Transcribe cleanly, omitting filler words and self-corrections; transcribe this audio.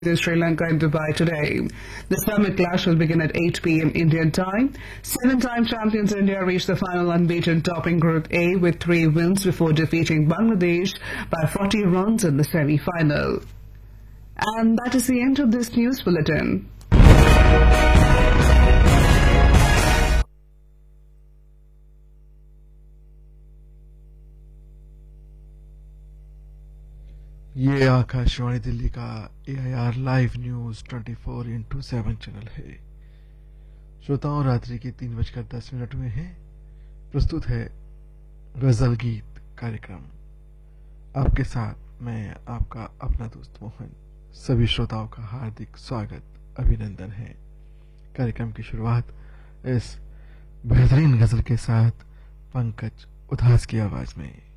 in Sri Lanka and Dubai today. The summit clash will begin at 8 p.m. Indian time. Seven-time champions India reached the final unbeaten, topping Group A with 3 wins before defeating Bangladesh by 40 runs in the semi-final. And that is the end of this news bulletin. ये आकाशवाणी दिल्ली का AIR live news 24/7 channel है। श्रोताओं, रात्रि के 3:10 में है। प्रस्तुत है गजल गीत कार्यक्रम। आपके साथ मैं आपका अपना दोस्त मोहन। सभी श्रोताओं का हार्दिक स्वागत, अभिनंदन है। कार्यक्रम की शुरुआत इस बेहतरीन गजल के साथ पंकज उधास की आवाज में।